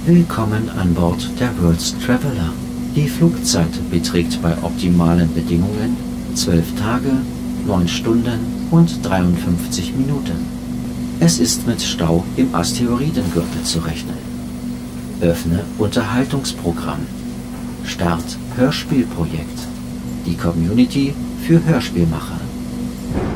Willkommen an Bord der World's Traveller. Die Flugzeit beträgt bei optimalen Bedingungen 12 Tage, 9 Stunden und 53 Minuten. Es ist mit Stau im Asteroidengürtel zu rechnen. Öffne Unterhaltungsprogramm. Start Hörspielprojekt. Die Community für Hörspielmacher.